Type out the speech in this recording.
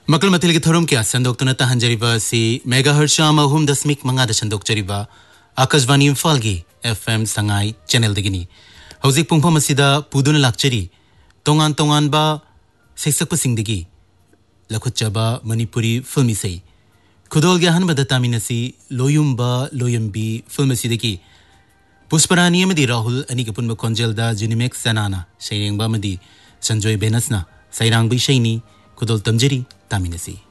मकल मथिल की थोरम क्या संदोक्तुना तहंजरिबा सी मेगाहर्ट्ज शाम 3.5 संदोक्चरिबा आकाशवाणी इम्फाल की FM संगाई चैनल दगिनी हौजिक पुंफम असिदा पुदुना लाक्चरी तोंगान तोंगान बा सेक्सकपसिंगदगी लखुच्चबा मणिपुरी फिल्म इसई खुदोल ग्याहन बदतामिनसी लोयुम्बा लोयम्बी फिल्म असिदगी पुष्परानी अमदी राहुल अनिकपुन कोंजेलदा जुनिमेक्स सनाना शेरेंगबा अमदी संजोय बेनसना सैरांग बिशैनी खुदोल तमजरी तामिनसी